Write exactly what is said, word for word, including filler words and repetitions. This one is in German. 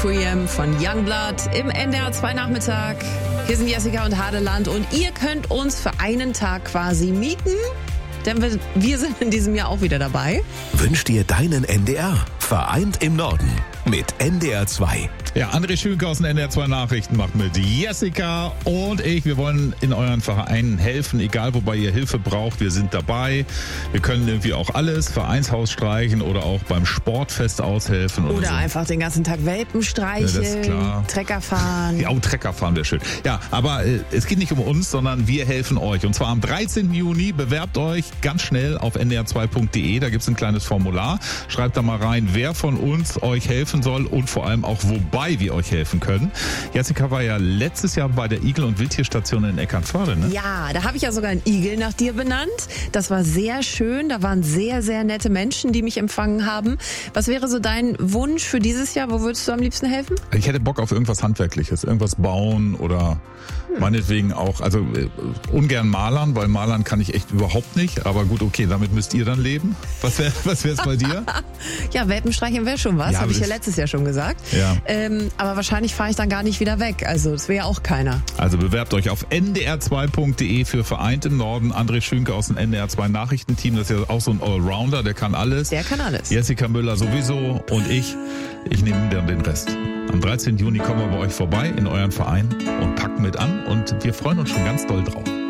Requiem von Youngblood im N D R zwei Nachmittag. Hier sind Jessica und Hadeland und ihr könnt uns für einen Tag quasi mieten, denn wir, wir sind in diesem Jahr auch wieder dabei. Wünsch dir deinen N D R. Vereint im Norden mit N D R zwei. Ja, André Schünke aus den N D R zwei Nachrichten macht mit Jessica und ich. Wir wollen in euren Vereinen helfen, egal wobei ihr Hilfe braucht. Wir sind dabei. Wir können irgendwie auch alles, Vereinshaus streichen oder auch beim Sportfest aushelfen. Oder, Oder so. einfach den ganzen Tag Welpen streicheln, Ja, das ist klar. Trecker fahren. Ja, auch Trecker fahren wäre schön. Ja, aber äh, es geht nicht um uns, sondern wir helfen euch. Und zwar am dreizehnten Juni. Bewerbt euch ganz schnell auf n d r zwei punkt d e. Da gibt's ein kleines Formular. Schreibt da mal rein, wer von uns euch helfen soll und vor allem auch, wobei wir euch helfen können. Jessica war ja letztes Jahr bei der Igel- und Wildtierstation in Eckernförde, ne? Ja, da habe ich ja sogar einen Igel nach dir benannt. Das war sehr schön. Da waren sehr, sehr nette Menschen, die mich empfangen haben. Was wäre so dein Wunsch für dieses Jahr? Wo würdest du am liebsten helfen? Ich hätte Bock auf irgendwas Handwerkliches, irgendwas bauen oder hm. meinetwegen auch, also äh, ungern malern, weil malern kann ich echt überhaupt nicht. Aber gut, okay, damit müsst ihr dann leben. Was wäre was wär's bei dir? Ja, Welpenstreichen wäre schon was, Ja, habe ich ja das- letztes Jahr schon gesagt. Ja. Ähm, aber wahrscheinlich fahre ich dann gar nicht wieder weg. Also das wäre ja auch keiner. Also bewerbt euch auf n d r zwei punkt d e für Vereint im Norden. André Schünke aus dem N D R zwei Nachrichtenteam, das ist ja auch so ein Allrounder, der kann alles. Der kann alles. Jessica Müller sowieso und ich, ich nehme dann den Rest. Am dreizehnten Juni kommen wir bei euch vorbei in euren Verein und packen mit an und wir freuen uns schon ganz doll drauf.